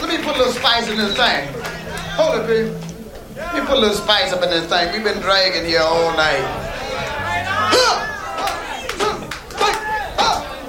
me put a little spice in this thing. Hold it, baby. Let me put a little spice up in this thing. We've been dragging here all night.